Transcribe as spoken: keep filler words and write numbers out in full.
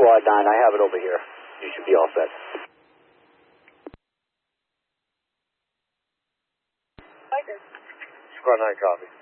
Squad nine, I have it over here. You should be all set. Squad nine, copy.